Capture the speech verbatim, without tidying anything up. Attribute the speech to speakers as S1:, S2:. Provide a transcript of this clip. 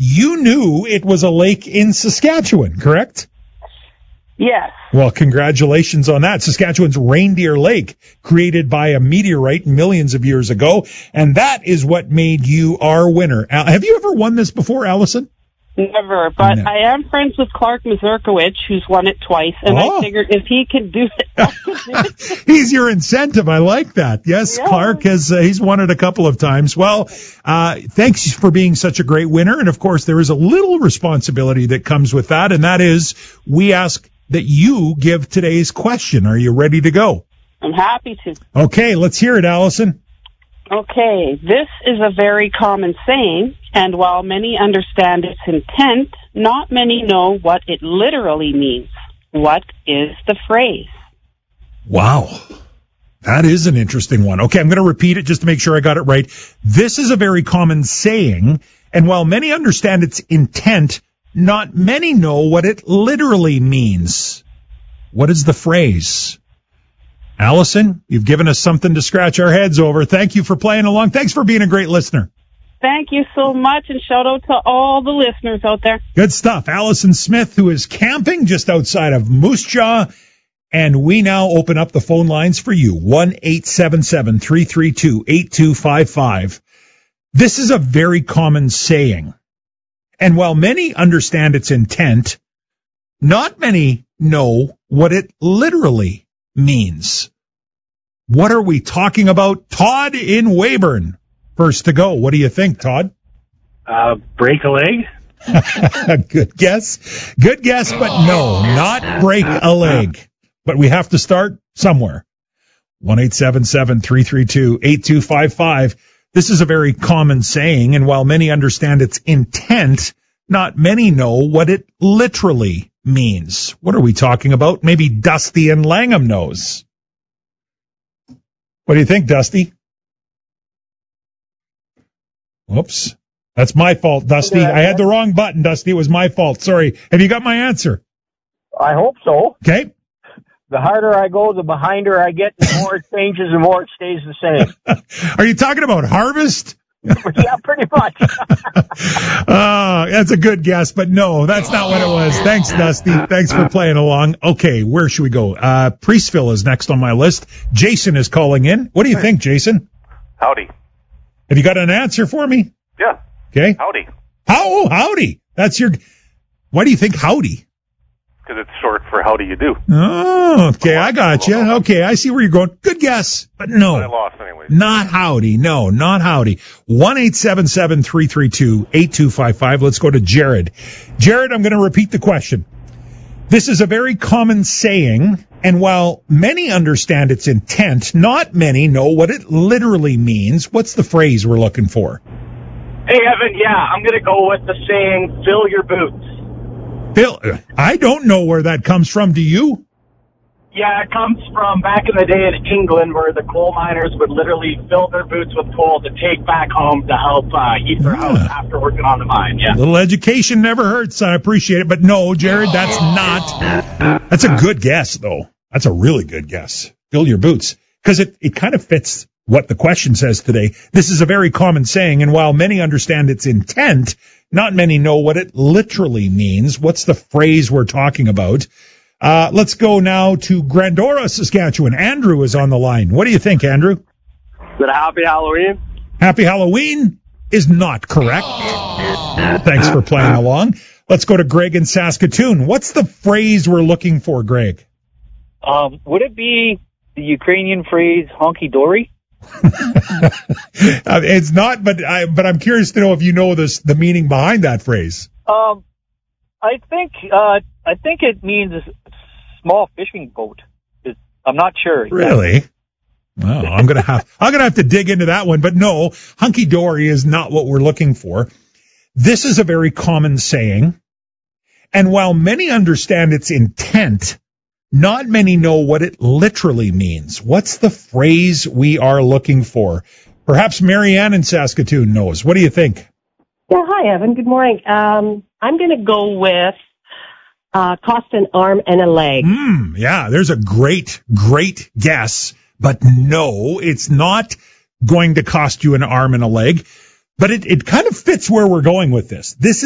S1: you knew it was a lake in Saskatchewan, correct?
S2: Yes.
S1: Well, congratulations on that. Saskatchewan's Reindeer Lake, created by a meteorite millions of years ago, and that is what made you our winner. Al- Have you ever won this before, Allison?
S2: Never, but
S1: No.
S2: I am friends with Clark Mazurkowicz, who's won it twice, and
S1: Oh.
S2: I figured if he could do it, I could do it.
S1: He's your incentive. I like that. Yes,
S2: Yeah.
S1: Clark has, uh, he's won it a couple of times. Well, uh, thanks for being such a great winner. And of course, there is a little responsibility that comes with that. And that is, we ask that you give today's question. Are you ready to go?
S2: I'm happy to.
S1: Okay, let's hear it, Allison.
S2: Okay, this is a very common saying, and while many understand its intent, not many know what it literally means. What is the phrase?
S1: Wow. That is an interesting one. Okay, I'm going to repeat it just to make sure I got it right. This is a very common saying, and while many understand its intent, not many know what it literally means. What is the phrase? Allison, you've given us something to scratch our heads over. Thank you for playing along. Thanks for being a great listener.
S2: Thank you so much, and shout out to all the listeners out there.
S1: Good stuff. Allison Smith, who is camping just outside of Moose Jaw. And we now open up the phone lines for you. one eight seven seven, three three two, eight two five five. This is a very common saying. And while many understand its intent, not many know what it literally means. What are we talking about? Todd in Weyburn, first to go. What do you think, Todd?
S3: Uh, break a leg?
S1: Good guess. Good guess, but no, not break a leg. But we have to start somewhere. one eight seven seven, three three two, eight two five five. This is a very common saying, and while many understand its intent, not many know what it literally means. What are we talking about? Maybe Dusty in Langham knows. What do you think, Dusty? Whoops. That's my fault, Dusty. I had the wrong button, Dusty. It was my fault. Sorry. Have you got my answer?
S4: I hope so.
S1: Okay.
S4: The harder I go, the behinder I get, the more it changes, the more it stays the same.
S1: Are you talking about harvest?
S4: Yeah, pretty much.
S1: uh, that's a good guess, but no, that's not what it was. Thanks, Dusty. Thanks for playing along. Okay, where should we go? Uh, Priestville is next on my list. Jason is calling in. What do you think, Jason?
S5: Howdy.
S1: Have you got an answer for me?
S5: Yeah.
S1: Okay.
S5: Howdy.
S1: How? Oh, howdy. That's your... Why do you think howdy?
S5: Because it's short for how do you do.
S1: Oh, okay, I got you. Okay, I see where you're going. Good guess, but no.
S5: I lost anyway.
S1: Not howdy. No, not howdy. one eight seven seven, three three two, eight two five five. Let's go to Jared. Jared, I'm going to repeat the question. This is a very common saying, and while many understand its intent, not many know what it literally means. What's the phrase we're looking for?
S3: Hey, Evan, yeah, I'm going to go with the saying, fill your boots.
S1: Bill, I don't know where that comes from. Do you?
S3: Yeah, it comes from back in the day in England where the coal miners would literally fill their boots with coal to take back home to help uh, heat their
S1: Yeah.
S3: house after working on the mine. Yeah.
S1: A little education never hurts. I appreciate it. But no, Jared, that's not. That's a good guess, though. That's a really good guess. Fill your boots. Because it, it kind of fits what the question says today. This is a very common saying, and while many understand its intent, not many know what it literally means. What's the phrase we're talking about? Uh, let's go now to Grandora, Saskatchewan. Andrew is on the line. What do you think, Andrew?
S6: Is it a happy Halloween?
S1: Happy Halloween is not correct. Thanks for playing along. Let's go to Greg in Saskatoon. What's the phrase we're looking for, Greg?
S7: Um, would it be the Ukrainian phrase honky dory?
S1: uh, it's not, but I, but I'm curious to know if you know this, the meaning behind that phrase.
S7: Um, I think uh, I think it means a small fishing boat. It, I'm not sure.
S1: Really? Well, I'm gonna have I'm gonna have to dig into that one. But no, hunky dory is not what we're looking for. This is a very common saying, and while many understand its intent, not many know what it literally means. What's the phrase we are looking for? Perhaps Marianne in Saskatoon knows. What do you think?
S8: Yeah, hi, Evan. Good morning. Um, I'm going to go with uh, cost an arm and a leg.
S1: Mm, yeah, there's a great, great guess. But no, it's not going to cost you an arm and a leg. But it, it kind of fits where we're going with this. This